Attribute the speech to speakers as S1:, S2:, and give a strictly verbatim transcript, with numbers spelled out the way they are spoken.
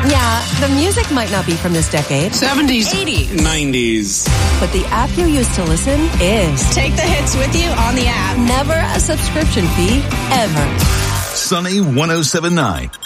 S1: Yeah, the music might not be from this decade.
S2: seventies.
S3: eighties.
S4: nineties.
S1: But the app you use to listen is.
S3: Take the hits with you on the app.
S1: Never a subscription fee, ever.
S5: Sunny one oh seven point nine.